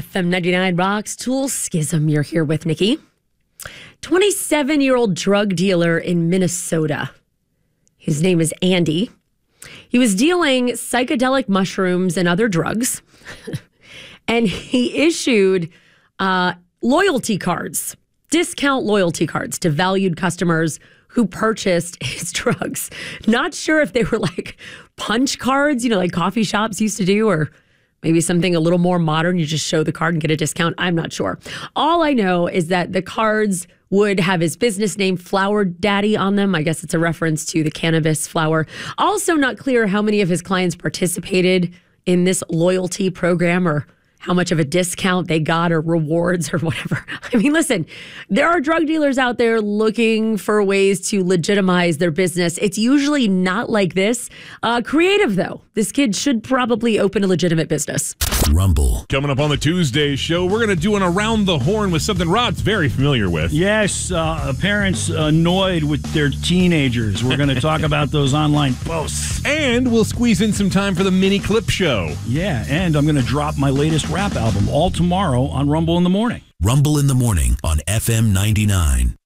FM 99 Rocks Tool Schism. You're here with Nikki. 27-year-old drug dealer in Minnesota. His name is Andy. He was dealing psychedelic mushrooms and other drugs. And he issued loyalty cards, discount loyalty cards to valued customers who purchased his drugs. Not sure if they were like punch cards, like coffee shops used to do, or maybe something a little more modern. You just show the card and get a discount. I'm not sure. All I know is that the cards would have his business name, Flower Daddy, on them. I guess it's a reference to the cannabis flower. Also not clear how many of his clients participated in this loyalty program or how much of a discount they got or rewards or whatever. I mean, listen, there are drug dealers out there looking for ways to legitimize their business. It's usually not like this. Creative, though. This kid should probably open a legitimate business. Rumble. Coming up on the Tuesday show, we're going to do an Around the Horn with something Rod's very familiar with. Yes, parents annoyed with their teenagers. We're going to talk about those online posts. And we'll squeeze in some time for the mini clip show. Yeah, and I'm going to drop my latest rap album all tomorrow on Rumble in the Morning. Rumble in the Morning on FM 99.